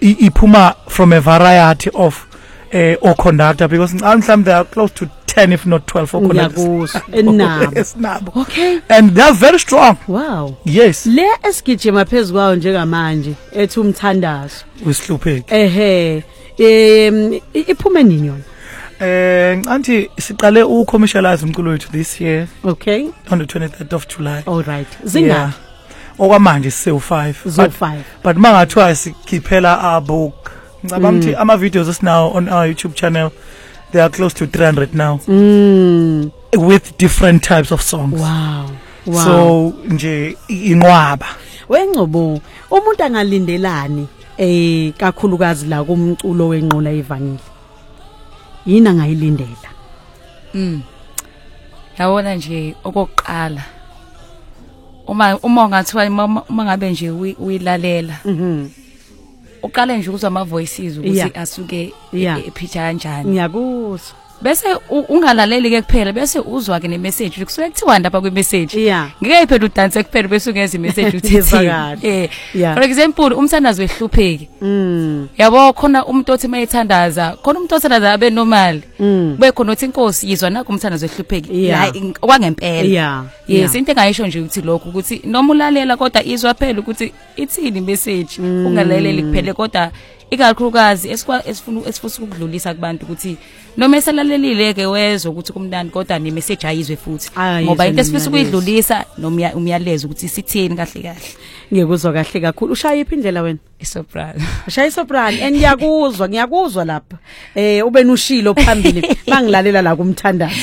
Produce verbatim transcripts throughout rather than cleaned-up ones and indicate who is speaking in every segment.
Speaker 1: iphuma from a variety of uh, or conductor, because mhlawumbe there are close to ten if not twelve or conductors.
Speaker 2: Enabo. Okay.
Speaker 1: And they are very strong.
Speaker 2: Wow.
Speaker 1: Yes.
Speaker 2: Le esigijima phezulu kwawo njengamanje ethi umthandazo.
Speaker 1: Wesihlupheki.
Speaker 2: Ehe. Em iphume nini yona?
Speaker 1: Eh anti siqale ucommercialize umculo wethu this year.
Speaker 2: Okay.
Speaker 1: On the twenty-third of July.
Speaker 2: All right. Zinga.
Speaker 1: Okwamanje sisewu five.
Speaker 2: Zo five.
Speaker 1: But mangathiwa sikhiphela our book. Ngicabanga ukuthi ama videos is now on our YouTube channel. They are close to three hundred now.
Speaker 2: Mm.
Speaker 1: With different types of songs.
Speaker 2: Wow. Wow.
Speaker 1: So nje inqwaba.
Speaker 2: Wengcobo umuntu angalindelani eh kakhulukazi la kumculo wenqola evangeli. Yini angayilindela?
Speaker 3: Mm. Yabona nje okokuqala. Uma uma ngathiwa uma ngabe nje uyilalela.
Speaker 2: Mhm.
Speaker 3: Uqale nje ukuzwa ama voices ukuthi asuke epitcha kanjani.
Speaker 2: Ngiyakuzwa.
Speaker 3: Bese ungalaleli ke kuphela bese uzwa ke ne message kusuke kuthiwa ndapha kwe message. Ngeke phela udance kuphela bese ungeza i message uthi eh. For example umthandazo wehlupheki.
Speaker 2: Mm.
Speaker 3: Yabo khona umuntu othi mayithandaza, khona umuntu othandaza abe normal. Kube khona uthi inkosi yizwa nakho umthandazo wehlupheki. La okwangempela. Yeah. Yes, into engayisho nje ukuthi lokho ukuthi noma ulalela kodwa izwa phela ukuthi ithini message ungalaleli kuphela kodwa ikakhulukazi esifuna esifuna ukudlulisa kubantu ukuthi noma esalalelile ke wezwe ukuthi kumnandi kodwa ne message ayizwe futhi ngoba into esifisa ukuyidlulisa noma umyalezo ukuthi sithini kahle kahle.
Speaker 2: Ngiyakuzwa kahle kakhulu. Ushaya iphi indlela wena?
Speaker 3: Isoprano.
Speaker 2: Ushaya isoprano and ngiyakuzwa ngiyakuzwa lapha. Eh ube nushilo phambili mangilalela la kumthandazo.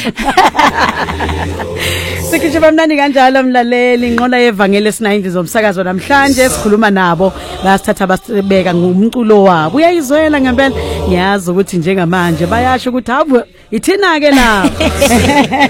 Speaker 2: Sikhijiba mnandi kanjalo mlaleli inqola yevangeli esi-ninety zomsakazo namhlanje sikhuluma nabo basithatha basibeka ngumculo wabo. Uyayizwela ngempela ngiyazi ukuthi njengamanje bayasho ukuthi habu ithina ke la.